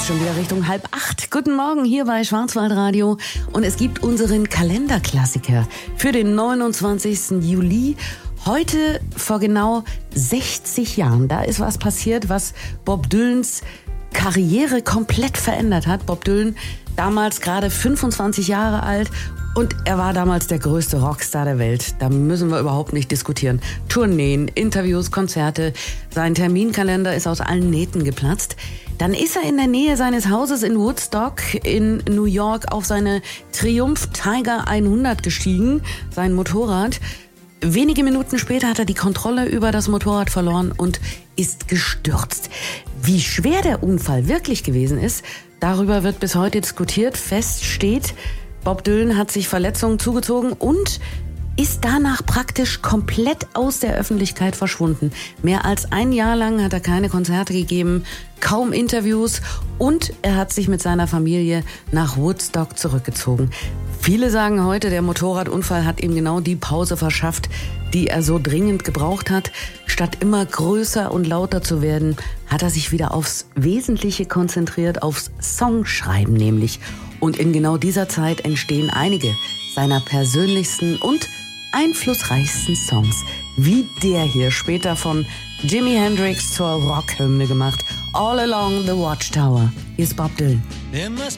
Ist schon wieder Richtung 7:30. Guten Morgen hier bei Schwarzwaldradio. Und es gibt unseren Kalenderklassiker für den 29. Juli. Heute vor genau 60 Jahren. Da ist was passiert, was Bob Dylans Karriere komplett verändert hat. Bob Dylan, damals gerade 25 Jahre alt. Und er war damals der größte Rockstar der Welt. Da müssen wir überhaupt nicht diskutieren. Tourneen, Interviews, Konzerte. Sein Terminkalender ist aus allen Nähten geplatzt. Dann ist er in der Nähe seines Hauses in Woodstock in New York auf seine Triumph Tiger 100 gestiegen, sein Motorrad. Wenige Minuten später hat er die Kontrolle über das Motorrad verloren und ist gestürzt. Wie schwer der Unfall wirklich gewesen ist, darüber wird bis heute diskutiert. Fest steht, Bob Dylan hat sich Verletzungen zugezogen und ist danach praktisch komplett aus der Öffentlichkeit verschwunden. Mehr als ein Jahr lang hat er keine Konzerte gegeben, kaum Interviews und er hat sich mit seiner Familie nach Woodstock zurückgezogen. Viele sagen heute, der Motorradunfall hat ihm genau die Pause verschafft, die er so dringend gebraucht hat. Statt immer größer und lauter zu werden, hat er sich wieder aufs Wesentliche konzentriert, aufs Songschreiben nämlich. Und in genau dieser Zeit entstehen einige seiner persönlichsten und einflussreichsten Songs, wie der hier, später von Jimi Hendrix zur Rockhymne gemacht. All Along the Watchtower. Hier ist Bob Dylan.